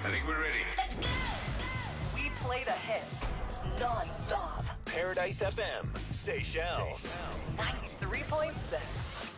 I think we're ready. We play the hits non-stop. Paradise FM, Seychelles. 93.6.